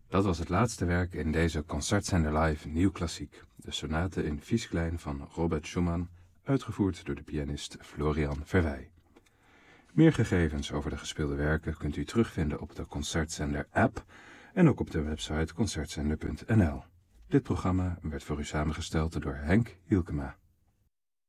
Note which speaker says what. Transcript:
Speaker 1: Dat was het laatste werk in deze Concertzender Live Nieuw Klassiek, de sonate in Vies klein van Robert Schumann, uitgevoerd door de pianist Florian Verwij. Meer gegevens over de gespeelde werken kunt u terugvinden op de Concertzender app en ook op de website concertzender.nl. Dit programma werd voor u samengesteld door Henk Hielkema.